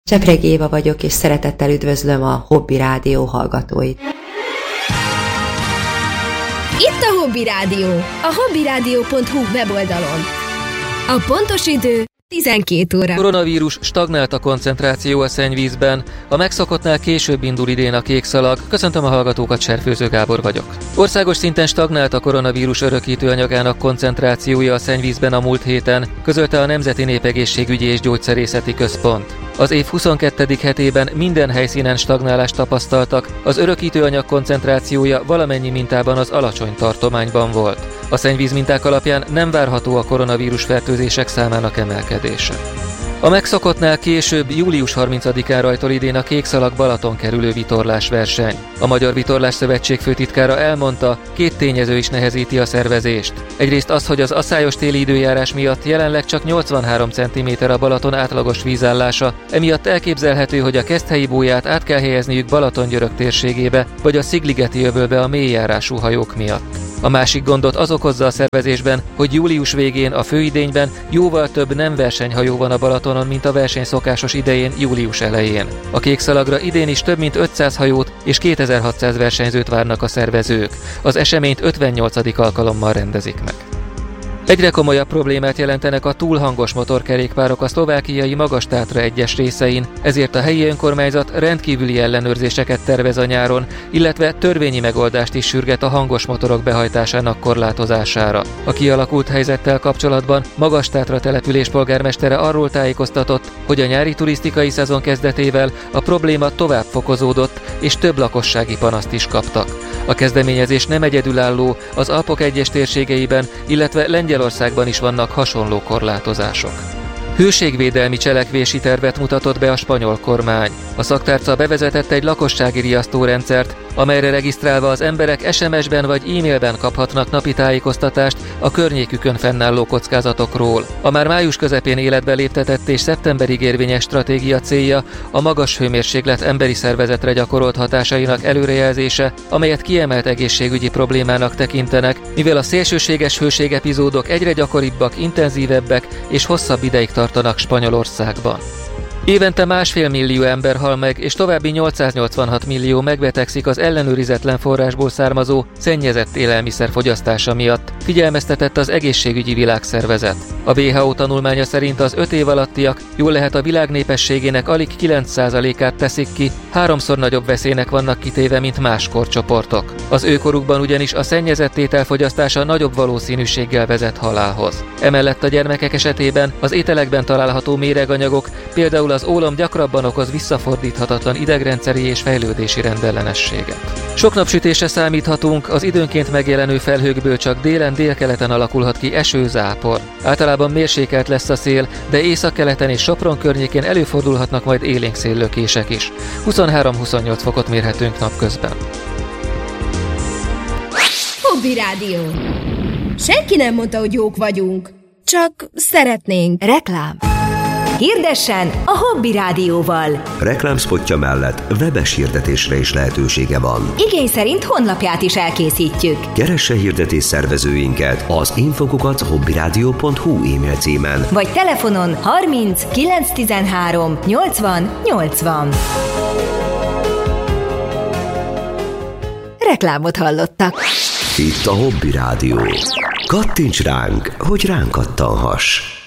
Csepregi Éva vagyok, és szeretettel üdvözlöm a Hobby Rádió hallgatóit. Itt a Hobby Rádió, a hobbyradio.hu weboldalon. A pontos idő 12 óra. Koronavírus, stagnált a koncentráció a szennyvízben, a megszokottnál később indul idén a kék szalag. Köszöntöm a hallgatókat, Serfőző Gábor vagyok. Országos szinten stagnált a koronavírus örökítő anyagának koncentrációja a szennyvízben a múlt héten, közölte a Nemzeti Népegészségügyi és Gyógyszerészeti Központ. Az év 22. hetében minden helyszínen stagnálást tapasztaltak, az örökítőanyag koncentrációja valamennyi mintában az alacsony tartományban volt. A szennyvíz minták alapján nem várható a koronavírus fertőzések számának emelkedése. A megszokottnál később július 30-án rajtol idén a kékszalag Balaton kerülő vitorlásverseny. A Magyar Vitorlás Szövetség főtitkára elmondta, két tényező is nehezíti a szervezést. Egyrészt az, hogy az aszályos téli időjárás miatt jelenleg csak 83 cm a Balaton átlagos vízállása, emiatt elképzelhető, hogy a Keszthelyi bóját át kell helyezniük Balatongyörök térségébe, vagy a Szigligeti öbölbe a mélyjárású hajók miatt. A másik gondot az okozza a szervezésben, hogy július végén a főidényben jóval több nem versenyhajó van a Balatonon, mint a verseny szokásos idején, július elején. A kékszalagra idén is több mint 500 hajót és 2600 versenyzőt várnak a szervezők. Az eseményt 58. alkalommal rendezik meg. Egyre komolyabb problémát jelentenek a túl hangos motorkerékpárok a szlovákiai Magas-Tátra egyes részein, ezért a helyi önkormányzat rendkívüli ellenőrzéseket tervez a nyáron, illetve törvényi megoldást is sürget a hangos motorok behajtásának korlátozására. A kialakult helyzettel kapcsolatban Magas-Tátra település polgármestere arról tájékoztatott, hogy a nyári turisztikai szezon kezdetével a probléma tovább fokozódott, és több lakossági panaszt is kaptak. A kezdeményezés nem egyedülálló, az Alpok egyes térségeiben, illetve Lengyelországban is vannak hasonló korlátozások. Hőségvédelmi cselekvési tervet mutatott be a spanyol kormány. A szaktárca bevezetett egy lakossági riasztórendszert, amelyre regisztrálva az emberek SMS-ben vagy e-mailben kaphatnak napi tájékoztatást a környékükön fennálló kockázatokról. A már május közepén életbe léptetett és szeptemberig érvényes stratégia célja a magas hőmérséklet emberi szervezetre gyakorolt hatásainak előrejelzése, amelyet kiemelt egészségügyi problémának tekintenek, mivel a szélsőséges hőségepizódok egyre gyakoribbak, intenzívebbek és hosszabb ideig tartanak Spanyolországban. Évente 1,5 millió ember hal meg, és további 886 millió megbetegszik az ellenőrizetlen forrásból származó, szennyezett élelmiszer fogyasztása miatt, figyelmeztetett az Egészségügyi Világszervezet. A WHO tanulmánya szerint az 5 év alattiak jól lehet a világ népességének alig 9%-át teszik ki, 3-szor nagyobb veszélynek vannak kitéve, mint más korcsoportok. Az őkorukban ugyanis a szennyezett étel fogyasztása nagyobb valószínűséggel vezet halálhoz. Emellett a gyermekek esetében az ételekben található méreganyagok, például az ólom gyakrabban okoz visszafordíthatatlan idegrendszeri és fejlődési rendellenességet. Sok napsütésre számíthatunk, az időnként megjelenő felhőkből csak délen, délkeleten alakulhat ki eső-zápor. Általában mérsékelt lesz a szél, de északkeleten és Sopron környékén előfordulhatnak majd élénk széllökések is. 23-28 fokot mérhetünk napközben. Hobby Rádió. Senki nem mondta, hogy jók vagyunk, csak szeretnénk. Reklám. Hirdessen a Hobby Rádióval. Reklámszpotja mellett webes hirdetésre is lehetősége van. Igény szerint honlapját is elkészítjük. Keresse hirdetés szervezőinket az info@hobbyradio.hu e-mail címen, vagy telefonon 30 913 80 80. Reklámot hallottak. Itt a Hobby Rádió. Kattints ránk, hogy ránk kattanhass.